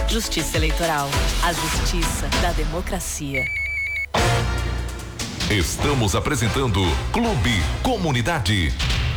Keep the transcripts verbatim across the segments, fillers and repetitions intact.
Justiça Eleitoral, a justiça da democracia. Estamos apresentando Clube Comunidade.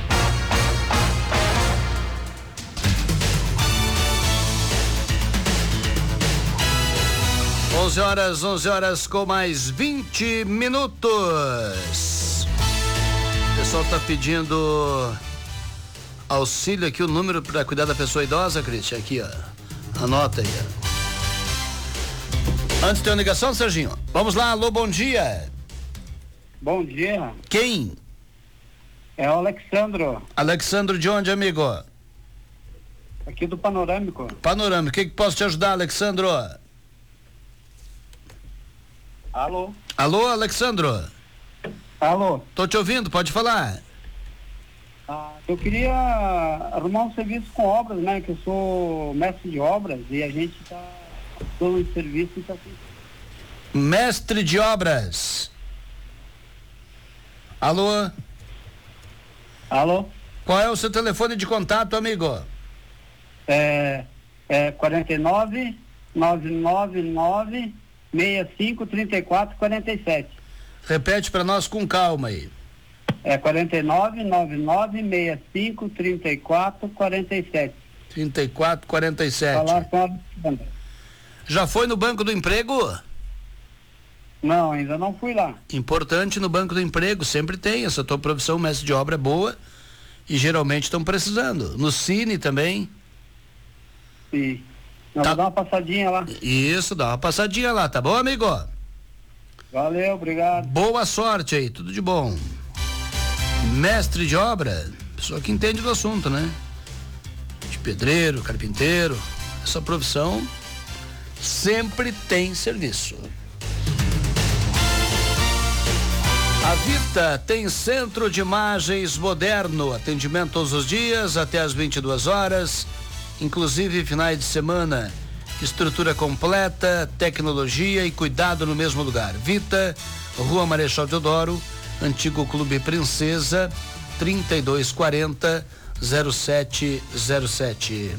onze horas, onze horas com mais vinte minutos. O pessoal está pedindo auxílio aqui, o número para cuidar da pessoa idosa, Cristian, aqui, ó. Anota aí, ó. Antes tem uma ligação, Serginho? Vamos lá, alô, bom dia. Bom dia. Quem? É o Alexandro. Alexandro de onde, amigo? Aqui do Panorâmico. Panorâmico, o que que posso te ajudar, Alexandro? Alô? Alô, Alexandro? Alô? Tô te ouvindo, pode falar. Ah, eu queria arrumar um serviço com obras, né? Que eu sou mestre de obras e a gente tá dando um serviço e tá assim. Mestre de obras. Alô? Alô? Qual é o seu telefone de contato, amigo? É, é quarenta e nove, nove nove nove, seis cinco, trinta e quatro, quarenta e sete. Repete para nós com calma aí. É quarenta e nove, nove nove, seis cinco, trinta e quatro, quarenta e sete. trinta e quatro, quarenta e sete. Falar com a... Já foi no Banco do Emprego? Não, ainda não fui lá. Importante no Banco do Emprego, sempre tem. Essa tua profissão, mestre de obra, é boa e geralmente estão precisando. No Cine também. Sim. Não, Tá. vou dar uma passadinha lá. Isso, dá uma passadinha lá, tá bom, amigo? Valeu, obrigado. Boa sorte aí, tudo de bom. Mestre de obra, pessoa que entende do assunto, né? De pedreiro, carpinteiro, essa profissão sempre tem serviço. A Vita tem centro de imagens moderno, atendimento todos os dias até às vinte e duas horas, inclusive finais de semana. Estrutura completa, tecnologia e cuidado no mesmo lugar. Vita, Rua Marechal Deodoro, Antigo Clube Princesa, trinta e dois quarenta, zero sete zero sete.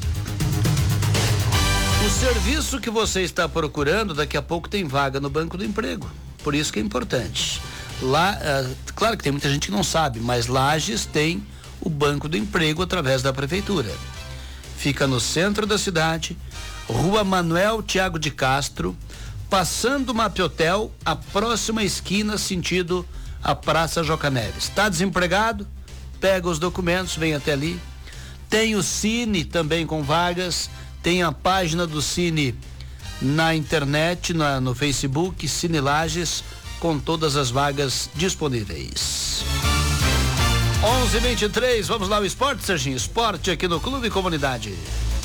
O serviço que você está procurando, daqui a pouco tem vaga no Banco do Emprego. Por isso que é importante. Lá, é, claro que tem muita gente que não sabe, mas Lages tem o Banco do Emprego através da Prefeitura. Fica no centro da cidade, Rua Manuel Tiago de Castro, passando o Mapiotel, a próxima esquina, sentido a Praça Joca Neves. Está desempregado? Pega os documentos, vem até ali. Tem o Cine também com vagas, tem a página do Cine na internet, na, no Facebook, Cine Lages, com todas as vagas disponíveis. onze e vinte e três, vamos lá, o esporte, Serginho. Esporte aqui no Clube Comunidade.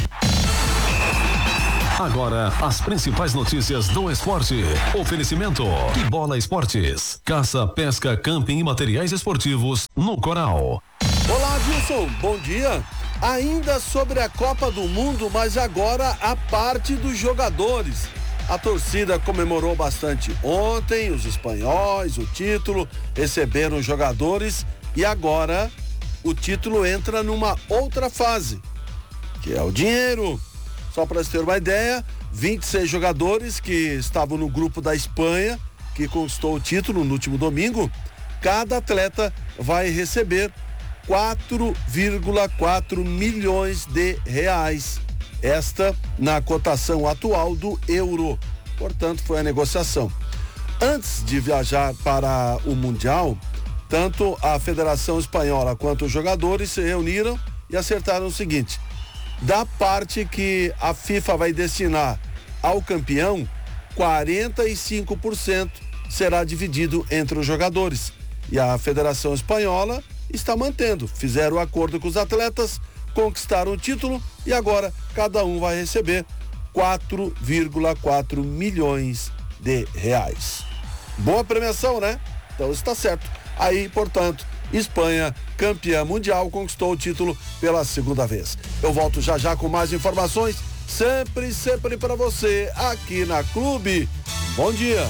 Agora, as principais notícias do esporte. Oferecimento: Que Bola Esportes. Caça, pesca, camping e materiais esportivos no Coral. Olá, Wilson. Bom dia. Ainda sobre a Copa do Mundo, mas agora a parte dos jogadores. A torcida comemorou bastante ontem, os espanhóis, o título, receberam os jogadores e agora o título entra numa outra fase, que é o dinheiro. Só para você ter uma ideia, vinte e seis jogadores que estavam no grupo da Espanha, que conquistou o título no último domingo, cada atleta vai receber quatro vírgula quatro milhões de reais. Esta na cotação atual do euro. Portanto, foi a negociação. Antes de viajar para o Mundial, tanto a Federação Espanhola quanto os jogadores se reuniram e acertaram o seguinte: da parte que a FIFA vai destinar ao campeão, quarenta e cinco por cento será dividido entre os jogadores. E a Federação Espanhola está mantendo. Fizeram o acordo com os atletas, conquistaram o título e agora cada um vai receber quatro vírgula quatro milhões de reais. Boa premiação, né? Então está certo. Aí, portanto, Espanha, campeã mundial, conquistou o título pela segunda vez. Eu volto já já com mais informações, sempre, sempre para você, aqui na Clube. Bom dia.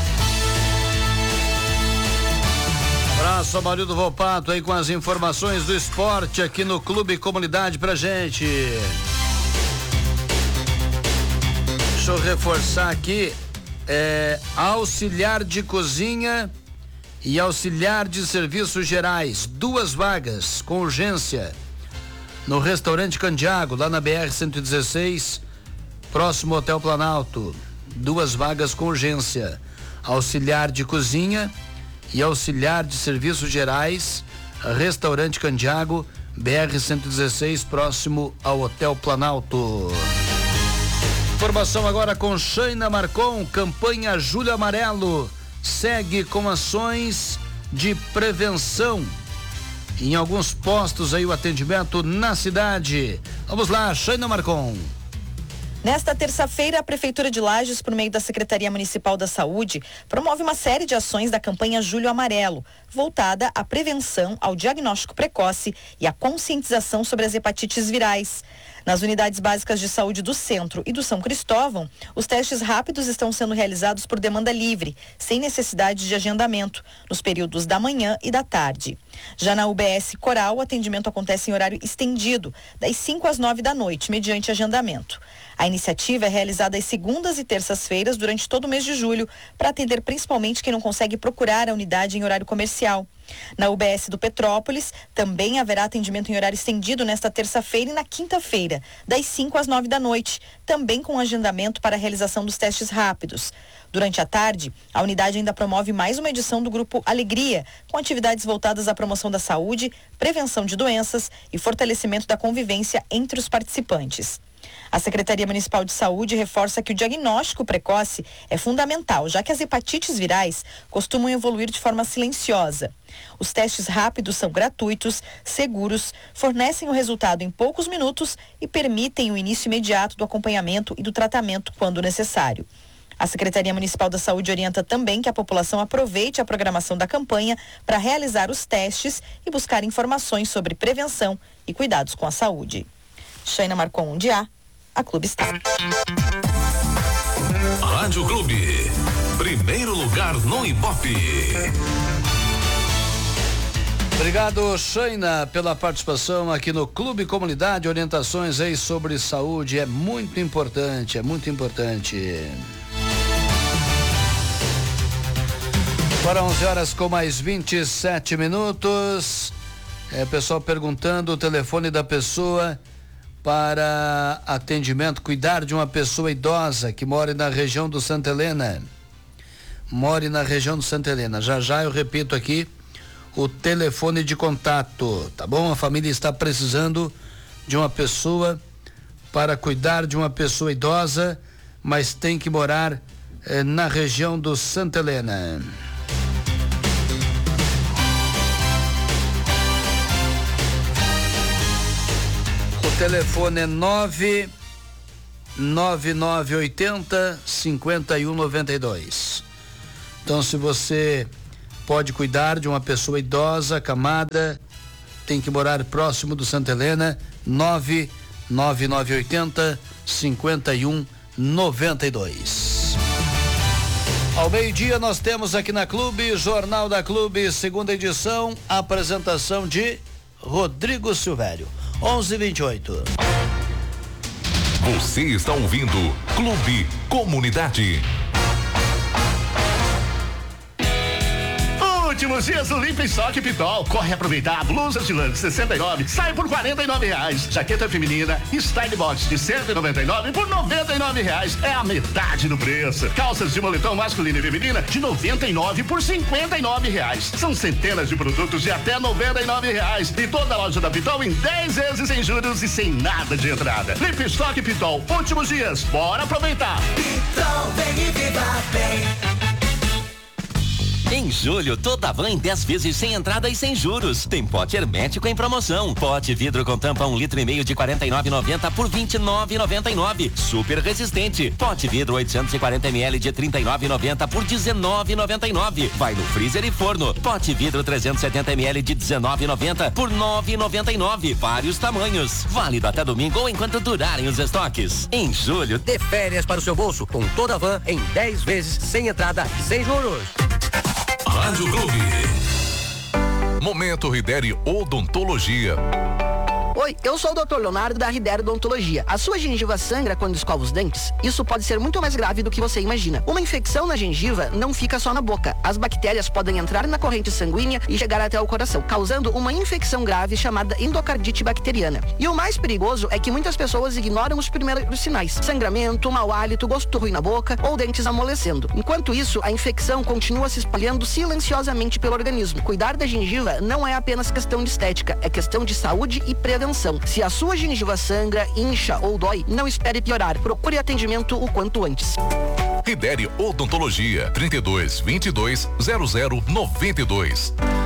Abraço, Amarildo Volpato aí com as informações do esporte aqui no Clube Comunidade pra gente. Deixa eu reforçar aqui, é, auxiliar de cozinha e auxiliar de serviços gerais, duas vagas com urgência no restaurante Candiago, lá na B R cento e dezesseis, próximo ao Hotel Planalto, duas vagas com urgência, auxiliar de cozinha e auxiliar de serviços gerais, restaurante Candiago, B R cento e dezesseis, próximo ao Hotel Planalto. Informação agora com Shaina Marcon, campanha Julho Amarelo, segue com ações de prevenção. Em alguns postos aí o atendimento na cidade. Vamos lá, Shaina Marcon. Nesta terça-feira, a Prefeitura de Lages, por meio da Secretaria Municipal da Saúde, promove uma série de ações da campanha Julho Amarelo, voltada à prevenção, ao diagnóstico precoce e à conscientização sobre as hepatites virais. Nas unidades básicas de saúde do Centro e do São Cristóvão, os testes rápidos estão sendo realizados por demanda livre, sem necessidade de agendamento, nos períodos da manhã e da tarde. Já na U B S Coral, o atendimento acontece em horário estendido, das cinco às nove da noite, mediante agendamento. A iniciativa é realizada às segundas e terças-feiras durante todo o mês de julho, para atender principalmente quem não consegue procurar a unidade em horário comercial. Na U B S do Petrópolis, também haverá atendimento em horário estendido nesta terça-feira e na quinta-feira, das cinco às nove da noite, também com agendamento para a realização dos testes rápidos. Durante a tarde, a unidade ainda promove mais uma edição do Grupo Alegria, com atividades voltadas à promoção da saúde, prevenção de doenças e fortalecimento da convivência entre os participantes. A Secretaria Municipal de Saúde reforça que o diagnóstico precoce é fundamental, já que as hepatites virais costumam evoluir de forma silenciosa. Os testes rápidos são gratuitos, seguros, fornecem o resultado em poucos minutos e permitem o início imediato do acompanhamento e do tratamento quando necessário. A Secretaria Municipal da Saúde orienta também que a população aproveite a programação da campanha para realizar os testes e buscar informações sobre prevenção e cuidados com a saúde. Shaina Marcon, um dia, a Clube está. Rádio Clube, primeiro lugar no Ibope. Obrigado, Shaina, pela participação aqui no Clube Comunidade. Orientações aí sobre saúde é muito importante, é muito importante. Para onze horas com mais vinte e sete minutos. É, pessoal perguntando o telefone da pessoa para atendimento, cuidar de uma pessoa idosa que mora na região do Santa Helena. Mora na região do Santa Helena. Já já eu repito aqui o telefone de contato, tá bom? A família está precisando de uma pessoa para cuidar de uma pessoa idosa, mas tem que morar eh, na região do Santa Helena. O telefone é nove nove nove oito zero cinco um nove dois. Então, se você pode cuidar de uma pessoa idosa, acamada, tem que morar próximo do Santa Helena, nove nove nove oito zero cinco um nove dois. Ao meio-dia nós temos aqui na Clube, Jornal da Clube, segunda edição, apresentação de Rodrigo Silvério. onze e vinte e oito. Você está ouvindo Clube Comunidade. Últimos dias do Limpa Estoque Pitol. Corre aproveitar blusas de lã de sessenta e nove, sai por quarenta e nove reais. Jaqueta feminina Style Box de cento e noventa e nove por noventa e nove reais. É a metade do preço. Calças de moletom masculina e feminina de noventa e nove por cinquenta e nove reais. São centenas de produtos de até noventa e nove reais. E toda a loja da Pitol em dez vezes sem juros e sem nada de entrada. Limpa Estoque Pitol. Últimos dias. Bora aproveitar. Pitol, vem e viva bem. Em julho, toda van em dez vezes sem entrada e sem juros. Tem pote hermético em promoção. Pote vidro com tampa um litro e meio de quarenta e nove reais e noventa centavos por vinte e nove reais e noventa e nove centavos. Super resistente. Pote vidro oitocentos e quarenta mililitros de trinta e nove reais e noventa centavos por dezenove reais e noventa e nove centavos. Vai no freezer e forno. Pote vidro trezentos e setenta mililitros de dezenove reais e noventa centavos por nove reais e noventa e nove centavos. Vários tamanhos. Válido até domingo ou enquanto durarem os estoques. Em julho, dê férias para o seu bolso com toda a van em dez vezes sem entrada e sem juros. Rádio Clube. Momento Ridere Odontologia. Oi, eu sou o doutor Leonardo da Ridere Odontologia. A sua gengiva sangra quando escova os dentes? Isso pode ser muito mais grave do que você imagina. Uma infecção na gengiva não fica só na boca. As bactérias podem entrar na corrente sanguínea e chegar até o coração, causando uma infecção grave chamada endocardite bacteriana. E o mais perigoso é que muitas pessoas ignoram os primeiros sinais: sangramento, mau hálito, gosto ruim na boca ou dentes amolecendo. Enquanto isso, a infecção continua se espalhando silenciosamente pelo organismo. Cuidar da gengiva não é apenas questão de estética, é questão de saúde e prevenção. Se a sua gengiva sangra, incha ou dói, não espere piorar. Procure atendimento o quanto antes. Ridere Odontologia, trinta e dois, vinte e dois, zero zero noventa e dois.